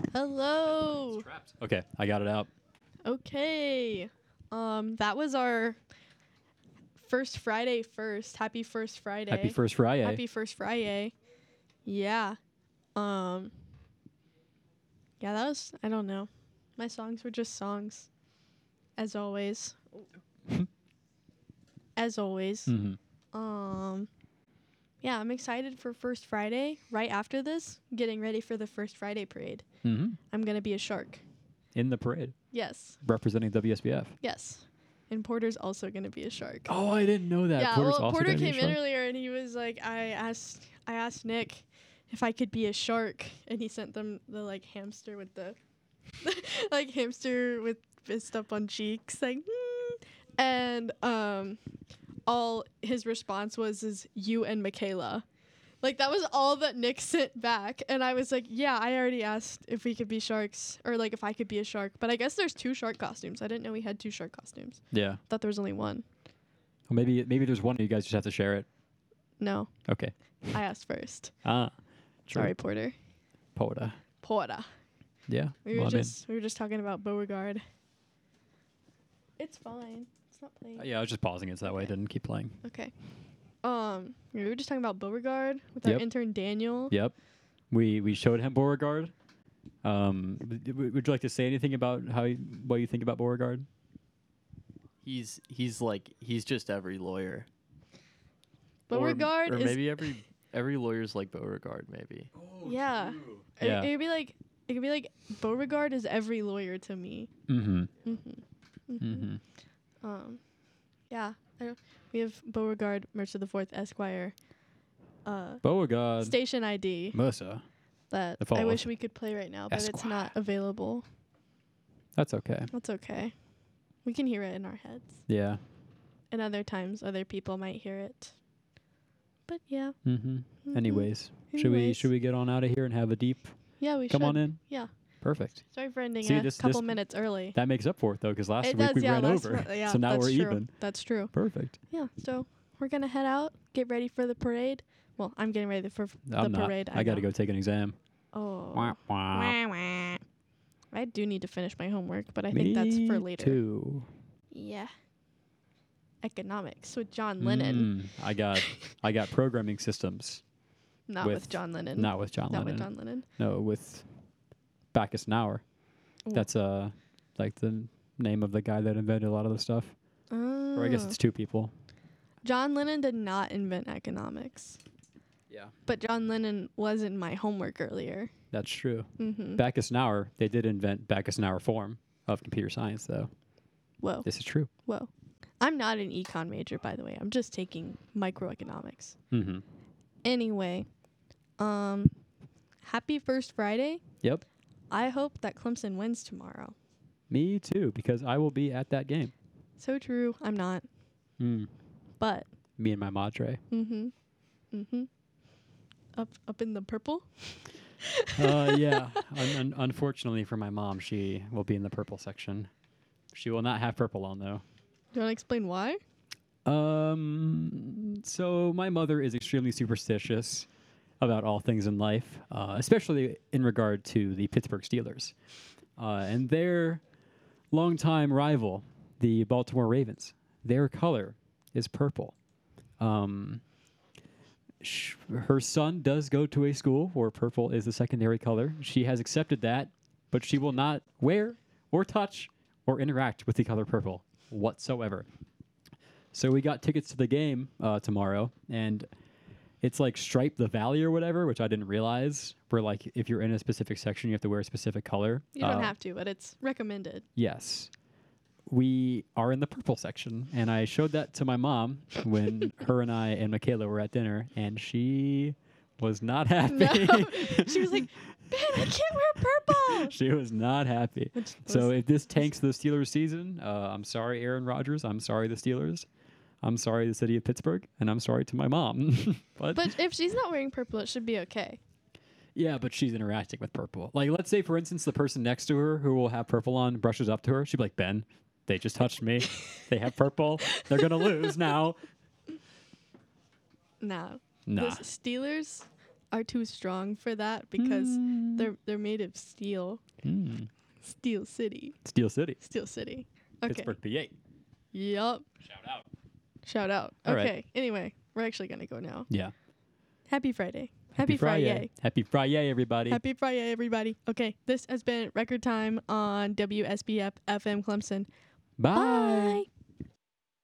Hello. Okay, I got it out. Okay. That was our first Friday first. Happy first Friday. Happy first Friday. Happy first Friday. Yeah. Yeah, that was, I don't know. My songs were just songs. As always. As always. Mm-hmm. Yeah, I'm excited for First Friday. Right after this, getting ready for the First Friday parade. Mm-hmm. I'm going to be a shark. In the parade, Yes. representing WSBF. Yes. And Porter's also going to be a shark. Oh, I didn't know that. Yeah, Porter's well, also Porter gonna be a came in shark? earlier and he was like, I asked Nick if I could be a shark, and he sent them the like hamster with the like hamster with fist up on cheeks, like, and all his response was is you and Michaela. Like, that was all that Nick sent back. And I was like, yeah, I already asked if we could be sharks, or like if I could be a shark. But I guess there's 2 shark costumes. I didn't know we had 2 shark costumes. Yeah. Thought there was only 1. Well, maybe there's one of you guys just have to share it. No, Okay. I asked first. True. Sorry, Porter. Porter. Yeah. We were well, just talking about Beauregard. It's fine. It's not playing. yeah, I was just pausing it so that way I Okay. didn't keep playing. Okay. We were just talking about Beauregard with our Yep. intern Daniel. Yep. We showed him Beauregard. Would you like to say anything about what you think about Beauregard? He's just every lawyer. Beauregard or is maybe every lawyer's like Beauregard, maybe. yeah. Yeah. It could be like Beauregard is every lawyer to me. Mm-hmm. Mm-hmm. Mm-hmm. Yeah. We have Beauregard Mercer the Fourth Esquire. Beauregard. Station ID Mercer. that The I Fourth wish we could play right now, but it's Esquire. not available. That's okay. That's okay. We can hear it in our heads. Yeah. And other times, other people might hear it. But yeah. Mm-hmm. Mhm. Anyways, Anyways. should we get on out of here and have a deep Yeah, we come should. on in? Yeah. Perfect. Sorry for ending See, a this- couple this- minutes early. That makes up for it though, because last It week does, we yeah. ran last over. mo- yeah, So now that's we're true. even. That's true. Perfect. Yeah. So we're gonna head out, get ready for the parade. Well, I'm getting ready for the I'm not. parade. I got to know. go take an exam. Oh. Wah, wah. Wah, wah. I do need to finish my homework, but I Me think that's for later. too. Yeah. Economics with John Lennon. I got programming systems. Not with- with John Lennon. Not with John Not Lennon. with John Lennon. No, with Bacchus Nauer. Ooh. That's like the name of the guy that invented a lot of the stuff. Or I guess it's 2 people. John Lennon did not invent economics. Yeah. But John Lennon was in my homework earlier. That's true. Mm-hmm. Bacchus Nauer, they did invent Bacchus Nauer form of computer science though. Whoa. This is true. Whoa. I'm not an econ major, by the way. I'm just taking microeconomics. Mm-hmm. Anyway, happy First Friday. Yep. I hope that Clemson wins tomorrow. Me too, because I will be at that game. So true. I'm not. But. Me and my madre. Mm-hmm. Mm-hmm. Up in the purple? Yeah. Unfortunately for my mom, she will be in the purple section. She will not have purple on though. Do you want to explain why? So my mother is extremely superstitious about all things in life, especially in regard to the Pittsburgh Steelers and their longtime rival, the Baltimore Ravens. Their color is purple. Her son does go to a school where purple is the secondary color. She has accepted that, but she will not wear or touch or interact with the color purple whatsoever. So we got tickets to the game tomorrow, and it's like Stripe the Valley or whatever, which I didn't realize. Where like if you're in a specific section, you have to wear a specific color. You don't have to, but it's recommended. Yes. We are in the purple section, and I showed that to my mom when her and I and Michaela were at dinner, and she was not happy. No. She was like, Ben, I can't wear purple. She was not happy. Which So was- if this tanks the Steelers season, I'm sorry, Aaron Rodgers. I'm sorry, the Steelers. I'm sorry, the city of Pittsburgh, and I'm sorry to my mom. but if she's not wearing purple, it should be okay. yeah, but she's interacting with purple. Like, let's say, for instance, the person next to her who will have purple on brushes up to her. She'd be like, Ben, they just touched me. They have purple. They're going to lose now. No. Nah. The Steelers are too strong for that because they're made of steel. Steel City. Steel City. Steel City. Okay. Pittsburgh, PA. Yup. Shout out. Shout out. All Okay. right. Anyway, we're actually gonna go now. Yeah. Happy Friday. Happy Friday. Happy Friday, everybody. Happy Friday, everybody. Okay, this has been Record Time on WSBF FM Clemson. Bye. Bye.